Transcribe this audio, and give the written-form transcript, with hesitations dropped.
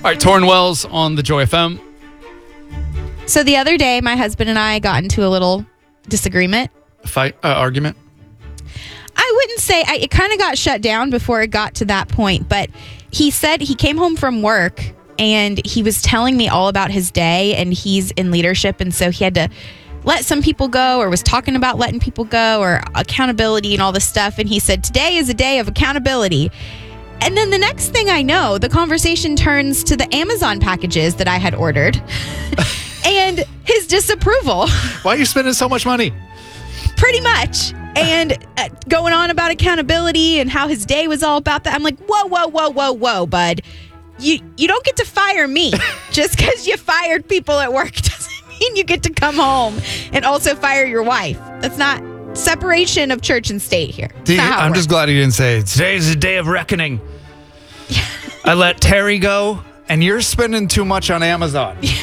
right, Torrin Wells on the Joy FM. So the other day, my husband and I got into a little disagreement. Argument? I wouldn't say, it kind of got shut down before it got to that point, but he said he came home from work and he was telling me all about his day, and he's in leadership, and so he had to let some people go, or was talking about letting people go, or accountability and all this stuff. And he said, today is a day of accountability. And then the next thing I know, the conversation turns to the Amazon packages that I had ordered and his disapproval. Why are you spending so much money? Pretty much. And going on about accountability and how his day was all about that. I'm like, whoa, bud. You don't get to fire me. Just because you fired people at work doesn't mean you get to come home and also fire your wife. That's not separation of church and state here. I'm just glad he didn't say, today's a day of reckoning. I let Terry go, and you're spending too much on Amazon.